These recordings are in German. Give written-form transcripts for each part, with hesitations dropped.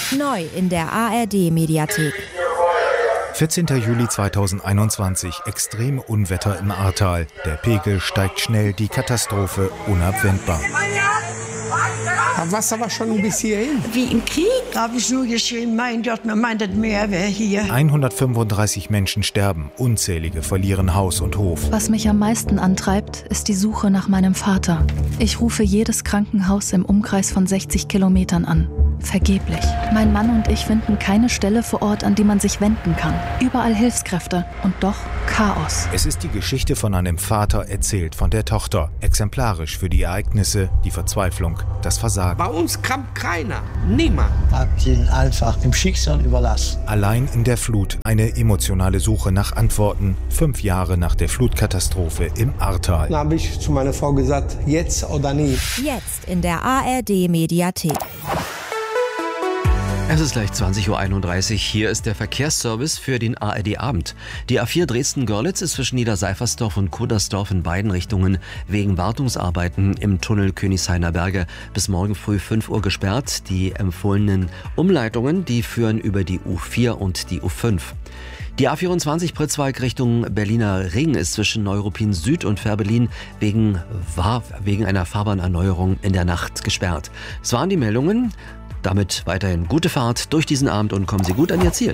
Neu in der ARD-Mediathek. 14. Juli 2021, extreme Unwetter im Ahrtal. Der Pegel steigt schnell, die Katastrophe unabwendbar. Das Wasser war schon bis hierhin. Wie im Krieg habe ich nur geschrien, mein Gott, man meint, das Meer wäre hier. 135 Menschen sterben, unzählige verlieren Haus und Hof. Was mich am meisten antreibt, ist die Suche nach meinem Vater. Ich rufe jedes Krankenhaus im Umkreis von 60 Kilometern an. Vergeblich. Mein Mann und ich finden keine Stelle vor Ort, an die man sich wenden kann. Überall Hilfskräfte und doch Chaos. Es ist die Geschichte von einem Vater, erzählt von der Tochter. Exemplarisch für die Ereignisse, die Verzweiflung, das Versagen. Bei uns kam keiner, niemand. Hab ihn einfach dem Schicksal überlassen. Allein in der Flut, eine emotionale Suche nach Antworten, 5 Jahre nach der Flutkatastrophe im Ahrtal. Dann habe ich zu meiner Frau gesagt, jetzt oder nie. Jetzt in der ARD-Mediathek. Es ist gleich 20.31 Uhr. Hier ist der Verkehrsservice für den ARD-Abend. Die A4 Dresden-Görlitz ist zwischen Niederseifersdorf und Kuddersdorf in beiden Richtungen wegen Wartungsarbeiten im Tunnel Königshainer Berge bis morgen früh 5 Uhr gesperrt. Die empfohlenen Umleitungen, die führen über die U4 und die U5. Die A24 Pritzwalk Richtung Berliner Ring ist zwischen Neuruppin Süd und Fährberlin wegen einer Fahrbahnerneuerung in der Nacht gesperrt. Es waren die Meldungen. Damit weiterhin gute Fahrt durch diesen Abend und kommen Sie gut an Ihr Ziel.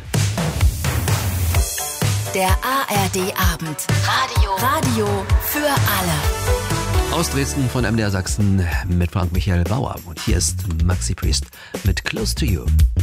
Der ARD-Abend. Radio für alle. Aus Dresden von MDR Sachsen mit Frank Michael Bauer. Und hier ist Maxi Priest mit Close to You.